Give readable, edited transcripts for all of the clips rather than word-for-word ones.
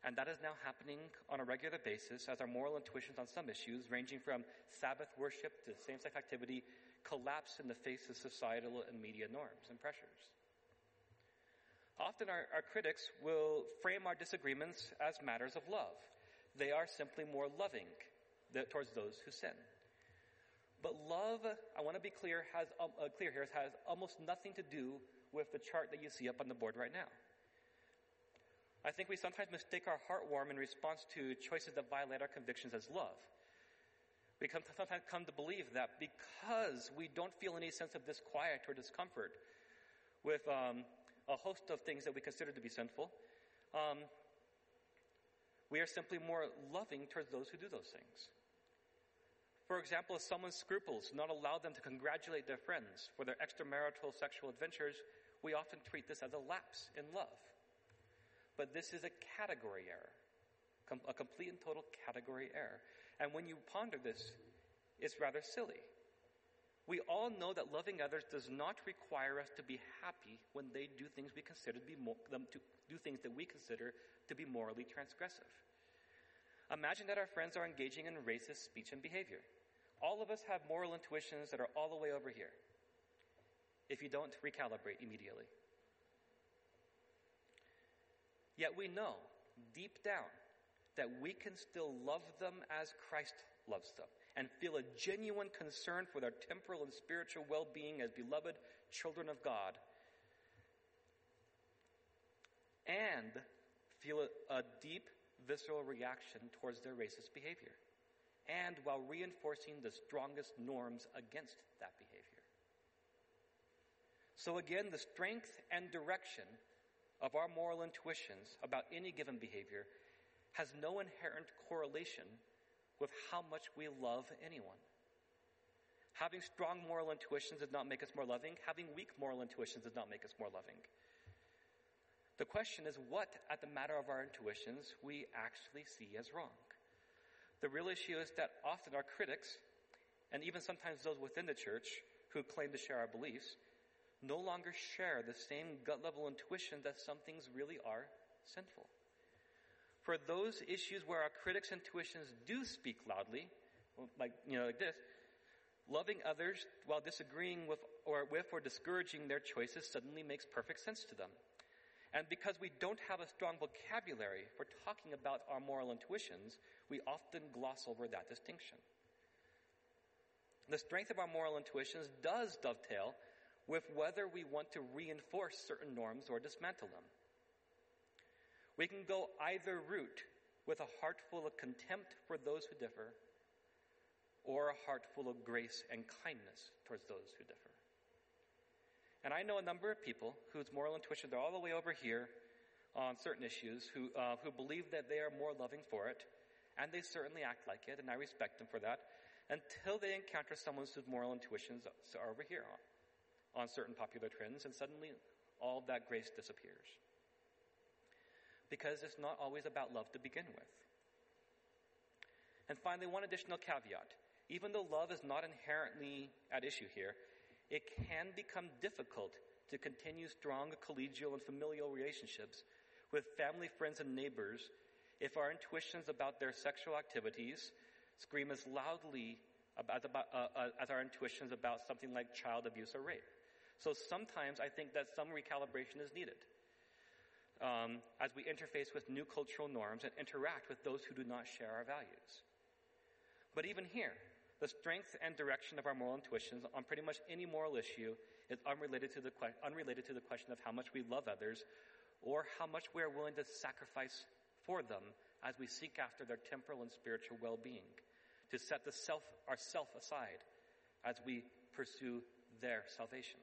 And that is now happening on a regular basis as our moral intuitions on some issues, ranging from Sabbath worship to same-sex activity, collapse in the face of societal and media norms and pressures. Often our critics will frame our disagreements as matters of love. They are simply more loving towards those who sin. But love, I want to be clear has almost nothing to do with the chart that you see up on the board right now. I think we sometimes mistake our heartwarming in response to choices that violate our convictions as love. We sometimes come to believe that because we don't feel any sense of disquiet or discomfort with a host of things that we consider to be sinful, we are simply more loving towards those who do those things. For example, if someone's scruples do not allow them to congratulate their friends for their extramarital sexual adventures, we often treat this as a lapse in love. But this is a category error, a complete and total category error. And when you ponder this, it's rather silly. We all know that loving others does not require us to be happy when they do things we consider to be morally transgressive. Imagine that our friends are engaging in racist speech and behavior. All of us have moral intuitions that are all the way over here. If you don't, recalibrate immediately. Yet we know, deep down, that we can still love them as Christ loves them and feel a genuine concern for their temporal and spiritual well-being as beloved children of God, and feel a deep, visceral reaction towards their racist behavior, and while reinforcing the strongest norms against that behavior. So again, the strength and direction of our moral intuitions about any given behavior has no inherent correlation with how much we love anyone. Having strong moral intuitions does not make us more loving. Having weak moral intuitions does not make us more loving. The question is what, at the matter of our intuitions, we actually see as wrong. The real issue is that often our critics, and even sometimes those within the church who claim to share our beliefs, no longer share the same gut-level intuition that some things really are sinful. For those issues where our critics' intuitions do speak loudly, like this, loving others while disagreeing with or discouraging their choices suddenly makes perfect sense to them. And because we don't have a strong vocabulary for talking about our moral intuitions, we often gloss over that distinction. The strength of our moral intuitions does dovetail with whether we want to reinforce certain norms or dismantle them. We can go either route with a heart full of contempt for those who differ, or a heart full of grace and kindness towards those who differ. And I know a number of people whose moral intuitions are all the way over here on certain issues, who believe that they are more loving for it, and they certainly act like it, and I respect them for that, until they encounter someone whose moral intuitions are over here on certain popular trends, and suddenly all that grace disappears. Because it's not always about love to begin with. And finally, one additional caveat. Even though love is not inherently at issue here, it can become difficult to continue strong collegial and familial relationships with family, friends, and neighbors if our intuitions about their sexual activities scream as loudly as our intuitions about something like child abuse or rape. So sometimes I think that some recalibration is needed as we interface with new cultural norms and interact with those who do not share our values. But even here, the strength and direction of our moral intuitions on pretty much any moral issue is unrelated to the question of how much we love others or how much we are willing to sacrifice for them as we seek after their temporal and spiritual well-being, to set our self aside as we pursue their salvation.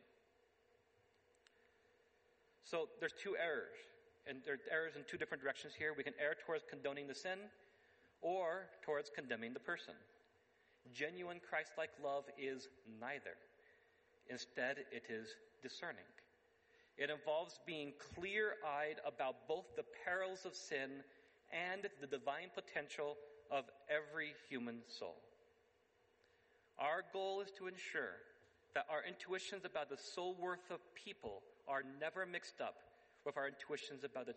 So there's two errors, and there are errors in two different directions here. We can err towards condoning the sin or towards condemning the person. Genuine Christ-like love is neither. Instead, it is discerning. It involves being clear-eyed about both the perils of sin and the divine potential of every human soul. Our goal is to ensure that our intuitions about the soul worth of people are never mixed up with our intuitions about the